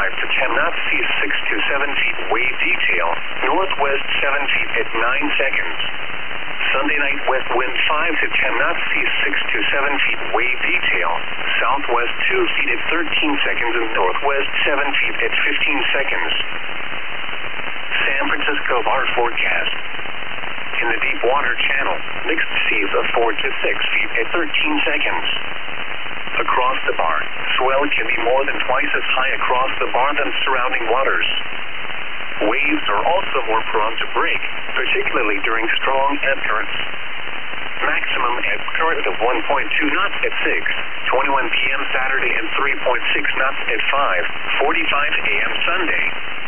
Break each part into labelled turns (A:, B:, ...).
A: to 10 knots, seas 6 to 7 feet, wave detail, northwest 7 feet at 9 seconds. Sunday night, west wind 5 to 10 knots, seas 6 to 7 feet, wave detail, southwest 2 feet at 13 seconds and northwest 7 feet at 15 seconds. San Francisco bar forecast. In the deep water channel, mixed seas of 4 to 6 feet at 13 seconds. Across the bar, swell can be more than twice as high across the bar than surrounding waters. Waves are also more prone to break, particularly during strong ebb currents. Maximum ebb current of 1.2 knots at 6:21 p.m. Saturday and 3.6 knots at 5:45 a.m. Sunday.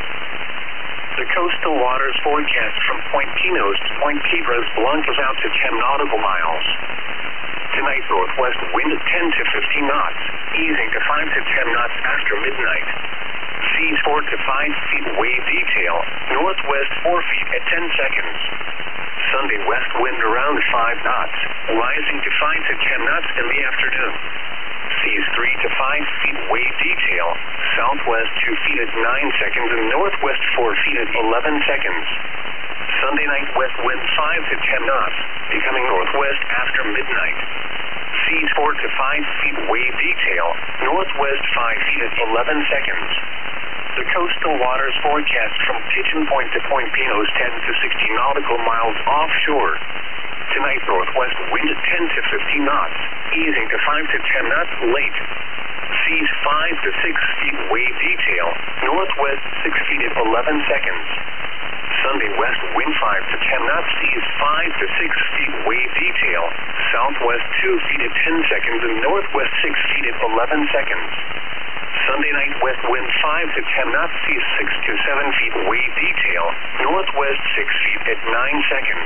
A: The coastal waters forecast from Point Pinos to Point Piedras Blancas out to 10 nautical miles. Tonight, northwest wind 10 to 15 knots, easing to 5 to 10 knots after midnight. Seas 4 to 5 feet, wave detail, northwest 4 feet at 10 seconds. Sunday, west wind around 5 knots, rising to 5 to 10 knots in the afternoon. Seas 3 to 5 feet, wave detail, southwest 2 feet at 9 seconds and northwest 4 feet at 11 seconds. Sunday night, west wind 5 to 10 knots, becoming northwest after midnight. Seas 4 to 5 feet, wave detail, northwest 5 feet at 11 seconds. The coastal waters forecast from Pigeon Point to Point Pinos 10 to 60 nautical miles offshore. Tonight, northwest wind 10 to 15 knots, easing to 5 to 10 knots late. Seas 5 to 6 feet, wave detail, northwest 6 feet at 11 seconds. Sunday, west wind 5 to 10 knots, seas 5 to 6 feet, wave detail, southwest 2 feet at 10 seconds and northwest 6 feet at 11 seconds. Sunday night, west wind 5 to 10 knots, seas 6 to 7 feet, wave detail, northwest 6 feet at 9 seconds.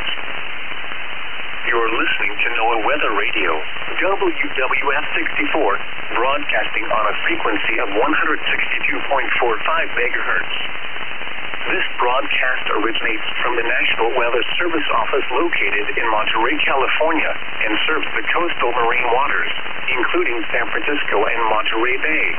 A: You're listening to NOAA Weather Radio, WWF 64, broadcasting on a frequency of 162.45 megahertz. This broadcast originates from the National Weather Service Office located in Monterey, California, and serves the coastal marine waters, including San Francisco and Monterey Bay.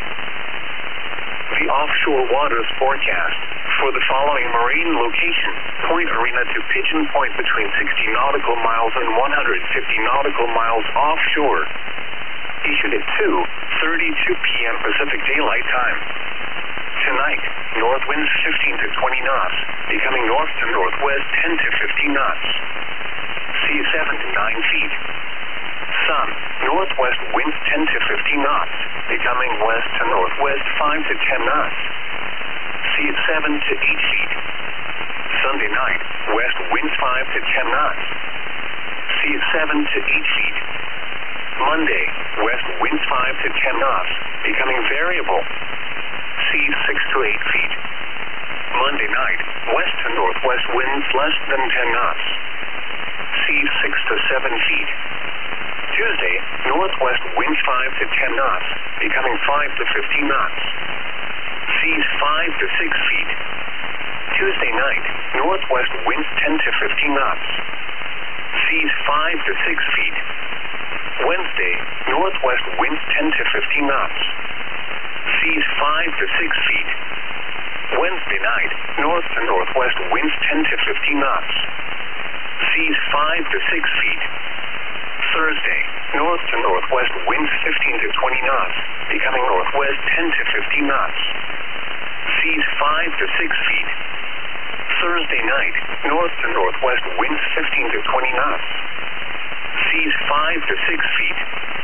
A: The offshore waters forecast for the following marine location, Point Arena to Pigeon Point between 60 nautical miles and 150 nautical miles offshore. Issued at 2:32 p.m. Pacific Daylight Time. Tonight, north winds 15 to 20 knots, becoming north to northwest 10 to 15 knots. Seas 7 to 9 feet. Sun, northwest winds 10 to 15 knots, becoming west to northwest 5 to 10 knots. Seas 7 to 8 feet. Sunday night, west winds 5 to 10 knots. Seas 7 to 8 feet. Monday, west winds 5 to 10 knots, becoming variable. Seas 6 to 8 feet. Monday night, west to northwest winds less than 10 knots. Seas 6 to 7 feet. Tuesday, northwest winds 5 to 10 knots, becoming 5 to 15 knots. Seas 5 to 6 feet. Tuesday night, northwest winds 10 to 15 knots. Seas 5 to 6 feet. Wednesday, northwest winds 10 to 15 knots. Seas 5 to 6 feet. Wednesday night, north to northwest winds 10 to 15 knots. Seas 5 to 6 feet. Thursday, north to northwest winds 15 to 20 knots, becoming northwest 10 to 15 knots. Seas 5 to 6 feet. Thursday night, north to northwest winds 15 to 20 knots. Seas 5 to 6 feet.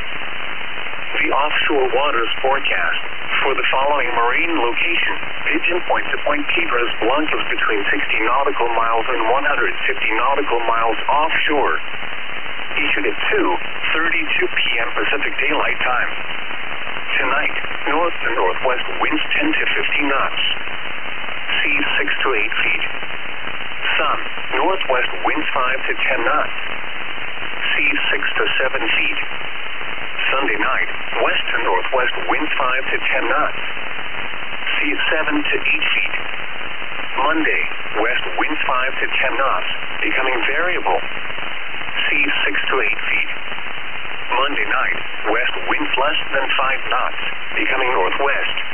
A: The offshore waters forecast for the following marine location, Pigeon Point to Point Piedras Blancas between 60 nautical miles and 150 nautical miles offshore. Issued at 2:32 p.m. Pacific Daylight Time. Tonight, north to northwest winds 10 to 15 knots. Seas 6 to 8 feet. Sun, northwest winds 5 to 10 knots. Seas 6 to 7 feet. Sunday night, west to northwest winds 5 to 10 knots. Seas 7 to 8 feet. Monday, west winds 5 to 10 knots, becoming variable. Seas 6 to 8 feet. Monday night, west winds less than 5 knots, becoming northwest